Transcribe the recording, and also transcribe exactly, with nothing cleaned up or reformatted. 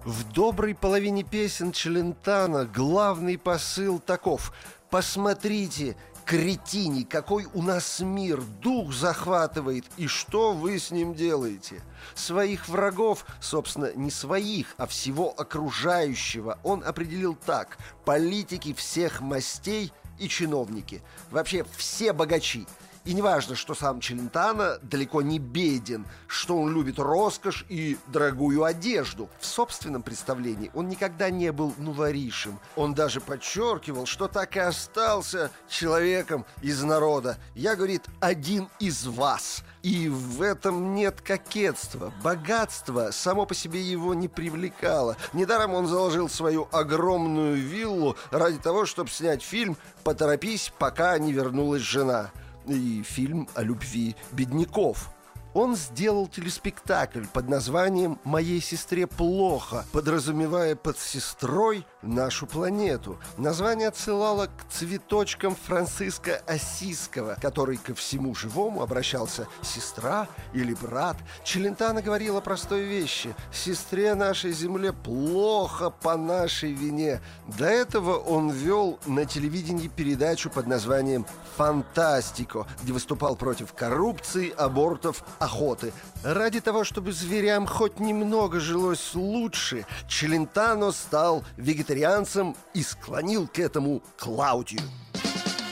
В доброй половине песен Челентано главный посыл таков: посмотрите, кретини, какой у нас мир, дух захватывает, и что вы с ним делаете? Своих врагов, собственно, не своих, а всего окружающего, он определил так: политики всех мастей и чиновники, вообще все богачи. И не важно, что сам Челентано далеко не беден, что он любит роскошь и дорогую одежду. В собственном представлении он никогда не был нуворишем. Он даже подчеркивал, что так и остался человеком из народа. Я, говорит, один из вас. И в этом нет кокетства. Богатство само по себе его не привлекало. Недаром он заложил свою огромную виллу ради того, чтобы снять фильм «Поторопись, пока не вернулась жена». И фильм о любви бедняков. Он сделал телеспектакль под названием «Моей сестре плохо», подразумевая под сестрой нашу планету. Название отсылало к цветочкам Франциска Ассизского, который ко всему живому обращался «сестра» или «брат». Челентано говорил о простой вещи: «Сестре нашей земле плохо по нашей вине». До этого он вел на телевидении передачу под названием «Фантастико», где выступал против коррупции, абортов, охоты. Ради того, чтобы зверям хоть немного жилось лучше, Челентано стал вегетарианцем и склонил к этому Клаудию.